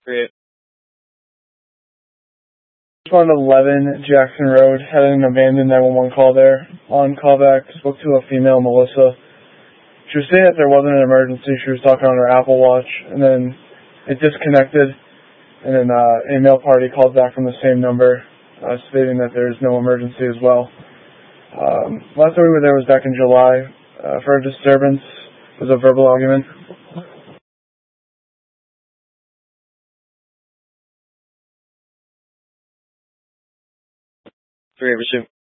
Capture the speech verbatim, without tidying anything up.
Great. On eleven Jackson Road, had an abandoned nine one one call there. On callback, spoke to a female, Melissa. She was saying that there wasn't an emergency. She was talking on her Apple Watch, and then it disconnected, and then uh, a male party called back from the same number, uh, stating that there's no emergency as well. Um, last time we were there was back in July uh, for a disturbance. It was a verbal argument. Three over two.